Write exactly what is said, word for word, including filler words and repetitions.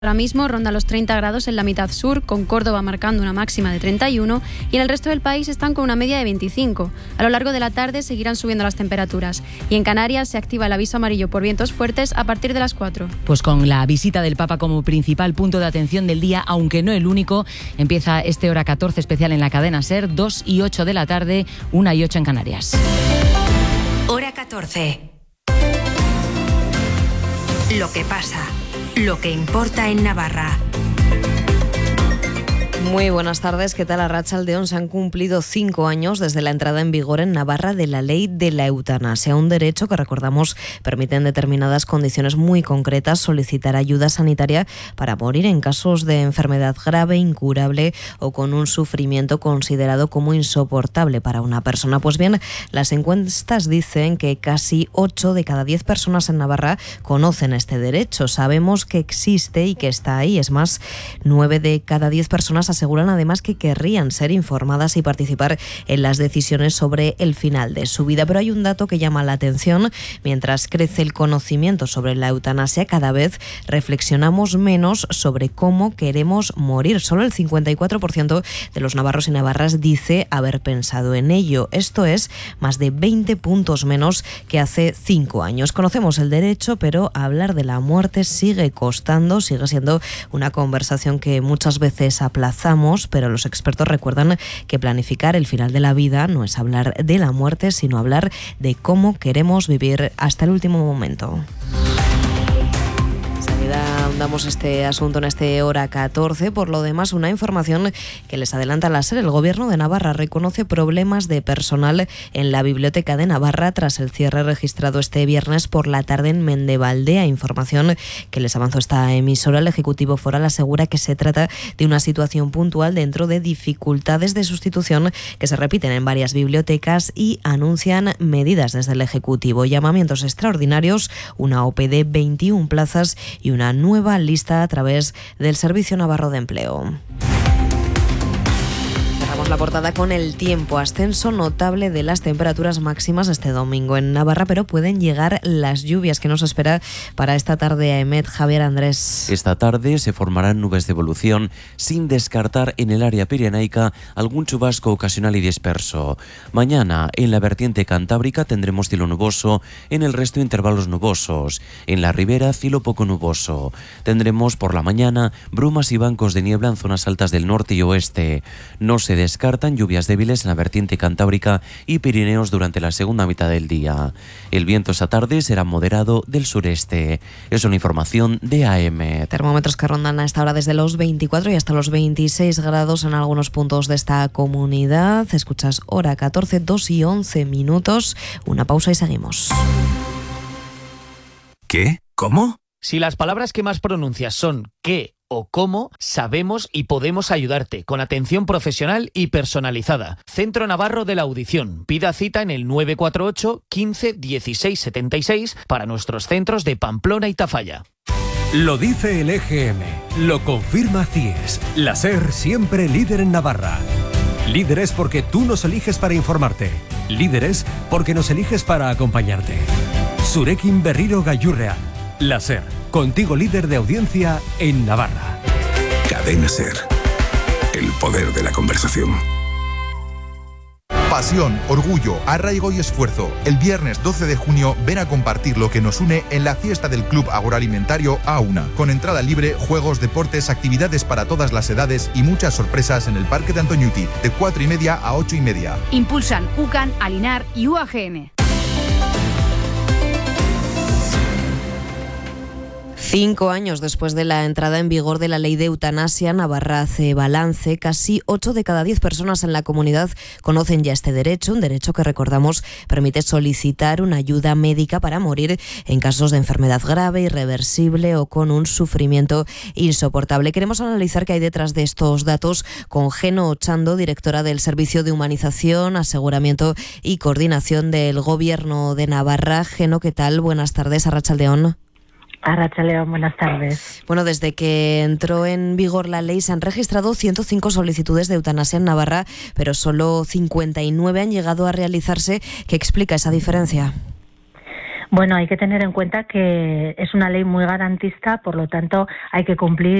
Ahora mismo ronda los treinta grados en la mitad sur, con Córdoba marcando una máxima de treinta y uno, y en el resto del país están con una media de veinticinco. A lo largo de la tarde seguirán subiendo las temperaturas. Y en Canarias se activa el aviso amarillo por vientos fuertes a partir de las cuatro. Pues con la visita del Papa como principal punto de atención del día, aunque no el único, empieza este Hora catorce especial en la cadena SER, dos y ocho de la tarde, una y ocho en Canarias. Hora catorce. Lo que pasa. Lo que importa en Navarra. Muy buenas tardes, ¿qué tal? Arratsaldeon. Se han cumplido cinco años desde la entrada en vigor en Navarra de la ley de la eutanasia, un derecho que, recordamos, permite en determinadas condiciones muy concretas solicitar ayuda sanitaria para morir en casos de enfermedad grave, incurable o con un sufrimiento considerado como insoportable para una persona. Pues bien, las encuestas dicen que casi ocho de cada diez personas en Navarra conocen este derecho. Sabemos que existe y que está ahí. Es más, nueve de cada diez personas aseguran además que querrían ser informadas y participar en las decisiones sobre el final de su vida. Pero hay un dato que llama la atención. Mientras crece el conocimiento sobre la eutanasia, cada vez reflexionamos menos sobre cómo queremos morir. Solo el cincuenta y cuatro por ciento de los navarros y navarras dice haber pensado en ello. Esto es más de veinte puntos menos que hace cinco años. Conocemos el derecho, pero hablar de la muerte sigue costando, sigue siendo una conversación que muchas veces aplazamos, pero los expertos recuerdan que planificar el final de la vida no es hablar de la muerte, sino hablar de cómo queremos vivir hasta el último momento. Ahondamos este asunto en este Hora catorce. Por lo demás, una información que les adelanta la SER. El Gobierno de Navarra reconoce problemas de personal en la Biblioteca de Navarra tras el cierre registrado este viernes por la tarde en Mendevaldea. Información que les avanzó esta emisora. El Ejecutivo Foral asegura que se trata de una situación puntual dentro de dificultades de sustitución que se repiten en varias bibliotecas y anuncian medidas desde el Ejecutivo. Llamamientos extraordinarios, una O P de veintiuna plazas y una nueva lista a través del Servicio Navarro de Empleo. Cerramos la portada con el tiempo. Ascenso notable de las temperaturas máximas este domingo en Navarra, pero pueden llegar las lluvias. Que nos espera para esta tarde, Aemet? Javier Andrés. Esta tarde se formarán nubes de evolución, sin descartar en el área pirenaica algún chubasco ocasional y disperso. Mañana, en la vertiente cantábrica, tendremos cielo nuboso, en el resto intervalos nubosos. En la ribera, cielo poco nuboso. Tendremos por la mañana brumas y bancos de niebla en zonas altas del norte y oeste. No se descartan lluvias débiles en la vertiente cantábrica y Pirineos durante la segunda mitad del día. El viento esta tarde será moderado del sureste. Es una información de A M. Termómetros que rondan a esta hora desde los veinticuatro y hasta los veintiséis grados en algunos puntos de esta comunidad. Escuchas Hora catorce, dos y once minutos. Una pausa y seguimos. ¿Qué? ¿Cómo? Si las palabras que más pronuncias son qué o cómo, sabemos y podemos ayudarte con atención profesional y personalizada. Centro Navarro de la Audición. Pida cita en el nueve cuatro ocho, quince, dieciséis, setenta y seis para nuestros centros de Pamplona y Tafalla. Lo dice el E G M, lo confirma C I E S. La SER siempre líder en Navarra. Líderes porque tú nos eliges para informarte. Líderes porque nos eliges para acompañarte. Zurekin berriro gailurrean. La SER, contigo líder de audiencia en Navarra. Cadena SER, el poder de la conversación. Pasión, orgullo, arraigo y esfuerzo. El viernes doce de junio ven a compartir lo que nos une en la fiesta del Club Agroalimentario Auna. Con entrada libre, juegos, deportes, actividades para todas las edades y muchas sorpresas en el Parque de Antoñuti, de cuatro y media a ocho y media. Impulsan UCAN, Alinar y U A G N. Cinco años después de la entrada en vigor de la ley de eutanasia, Navarra hace balance. Casi ocho de cada diez personas en la comunidad conocen ya este derecho, un derecho que, recordamos, permite solicitar una ayuda médica para morir en casos de enfermedad grave, irreversible o con un sufrimiento insoportable. Queremos analizar qué hay detrás de estos datos con Geno Ochando, directora del Servicio de Humanización, Aseguramiento y Coordinación del Gobierno de Navarra. Geno, ¿qué tal? Buenas tardes, Arratsaldeon. Arratsaldeon, buenas tardes. Bueno, desde que entró en vigor la ley se han registrado ciento cinco solicitudes de eutanasia en Navarra, pero solo cincuenta y nueve han llegado a realizarse. ¿Qué explica esa diferencia? Bueno, hay que tener en cuenta que es una ley muy garantista, por lo tanto hay que cumplir